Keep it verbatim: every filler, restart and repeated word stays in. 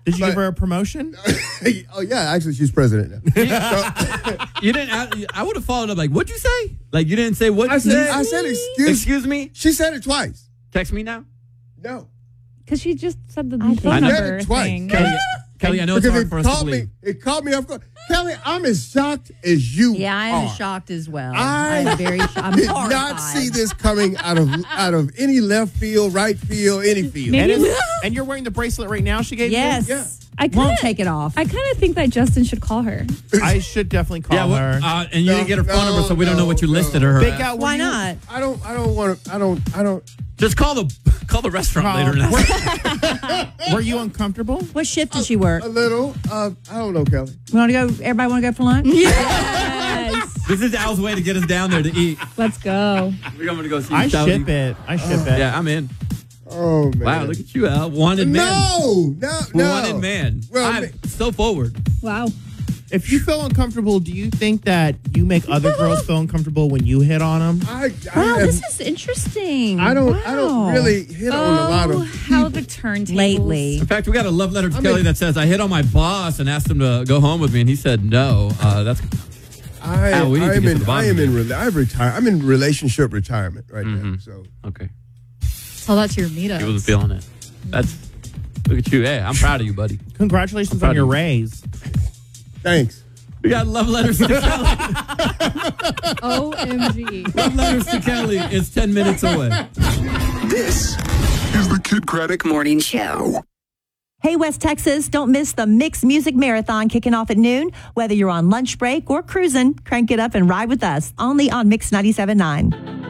Did you But- give her a promotion? Oh, yeah. Actually, she's president now. You didn't. Ask, I would have followed up like, "What'd you say?" Like you didn't say what I you said, said. I said, excuse, Excuse me. She said it twice. Text me now. No. Because she just said the I phone I know. number Said it twice. thing. Kelly, Kelly, I know it's Because hard it for us to caught me. believe. It caught me off guard. Kelly, I'm as shocked as you Yeah, I am are. shocked as well. I I'm very shocked. I'm did horrified. not see this coming out of out of any left field, right field, any field. Maybe- And, it's- and you're wearing the bracelet right now she gave Yes. Yeah. I Won't kinda, take it off. I kind of think that Justin should call her. you? I should definitely call Yeah, well, her. uh, and you No, didn't get her phone no, number, so we don't know what you no, listed no. her. Big at. Al, were Why you- not? I don't. I don't want to. I don't. I don't. Just call the call the restaurant Call- later. Now. Were, were you uncomfortable? What shift does she work? A little. Uh, I don't know, Kelly. We want to go. Everybody want to go for lunch? Yes. This is Al's way to get us down there to eat. Let's go. We're going to go see. I Saudi. ship it. I ship it. Yeah, I'm in. Oh man. Wow, look at you, Al. Wanted man. No, no, no. Wanted man. Well, I'm ma- so forward. Wow. If you feel uncomfortable, do you think that you make other girls feel uncomfortable when you hit on them? I, I, Wow, am- this is interesting. I don't. I don't Wow. really hit on a lot Oh, of. how the turntables. Lately. In fact, we got a love letter to I Kelly mean- that says, I hit on my boss and asked him to go home with me, and he said no. Uh, that's I, Al, we need to I'm get to in. the bottom I am of in. this. Re- I've retired. I'm in relationship retirement right now. Mhm. So okay. Oh, that's your meetup. He wasn't feeling it. That's, look at you. Hey, I'm proud of you, buddy. Congratulations I'm on your proud of raise. thanks. We got love letters to Kelly. O M G. Love letters to Kelly is ten minutes away. This is the Kid Craddock Morning Show. Hey, West Texas, don't miss the Mixed Music Marathon kicking off at noon. Whether you're on lunch break or cruising, crank it up and ride with us. Only on Mix ninety-seven point nine.